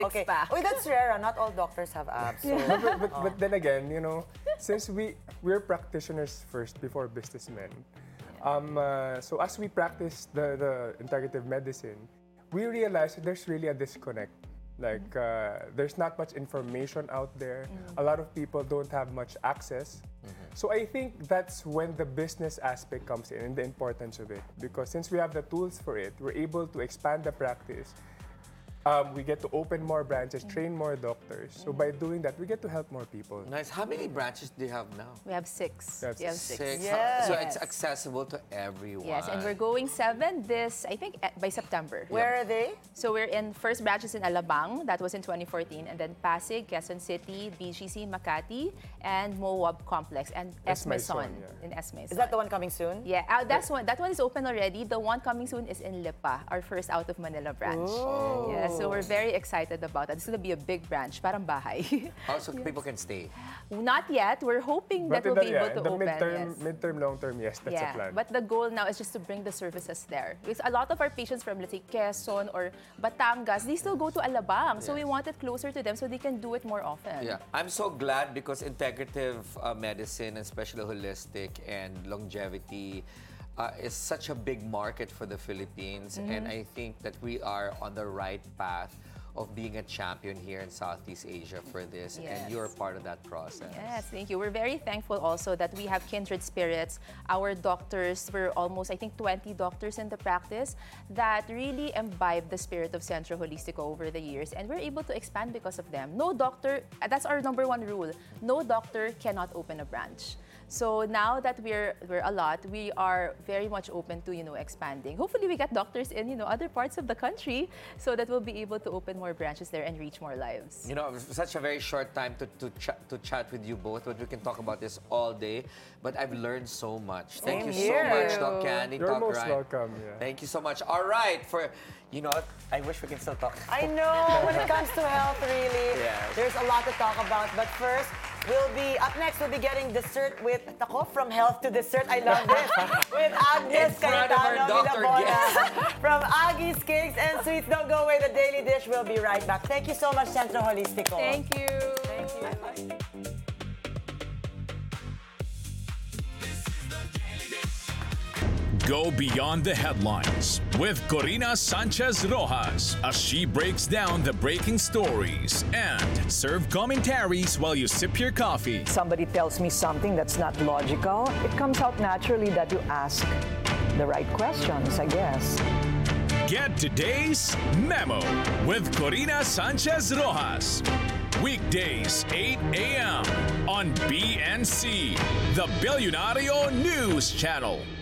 Okay. pa. Oh, that's rare. Not all doctors have abs. So. But then again, since we're practitioners first before businessmen, so as we practice the integrative medicine, we realize that there's really a disconnect. Like, there's not much information out there. A lot of people don't have much access. So I think that's when the business aspect comes in and the importance of it. Because since we have the tools for it, we're able to expand the practice. We get to open more branches, train more doctors. So by doing that, we get to help more people. Nice. How many branches do you have now? We have 6. That's We have 6. Six. Yes. So it's accessible to everyone. Yes, and we're going 7 I think, by September. Where are they? So we're in first branches in Alabang, that was in 2014, and then Pasig, Quezon City, BGC, Makati, and Moab Complex, and Esmaison in Esmaison. Is that the one coming soon? Yeah, that one is open already. The one coming soon is in Lipa, our first out of Manila branch. Oh. Yeah, so we're very excited about that. It's going to be a big branch, parang bahay. Also, people can stay. Not yet. We're hoping that we'll be able to open. Midterm, long-term, yes, that's a plan. But the goal now is just to bring the services there. Because a lot of our patients from, let's say, Quezon or Batangas, they still go to Alabang. So we want it closer to them so they can do it more often. Yeah, I'm so glad because integrative medicine, especially holistic and longevity, is such a big market for the Philippines. And I think that we are on the right path of being a champion here in Southeast Asia for this, and you're part of that process. Yes, thank you. We're very thankful also that we have kindred spirits. Our doctors, we're almost, I think, 20 doctors in the practice that really imbibe the spirit of Centro Holistico over the years, and we're able to expand because of them. No doctor, that's our #1 rule, no doctor cannot open a branch. So now that we're a lot, we are very much open to, expanding. Hopefully we get doctors in, other parts of the country so that we'll be able to open more branches there and reach more lives. Such a very short time to chat with you both, but we can talk about this all day. But I've learned so much. Thank you so much, Doc Candy. You're most welcome. Yeah. Thank you so much. All right, I wish we can still talk. I know, when it comes to health, really, there's a lot to talk about. But first, up next, we'll be getting dessert with, from health to dessert, I love this, with Agnes Cayetano Vilabona from Aggies Cakes and Sweets. Don't go away, the Daily Dish will be right back. Thank you so much, Centro Holistico. Thank you. Thank you. Go beyond the headlines with Corina Sanchez Rojas as she breaks down the breaking stories and serve commentaries while you sip your coffee. Somebody tells me something that's not logical, it comes out naturally that you ask the right questions, I guess. Get today's Memo with Corina Sanchez Rojas. Weekdays, 8 a.m. on BNC, the Billionario News Channel.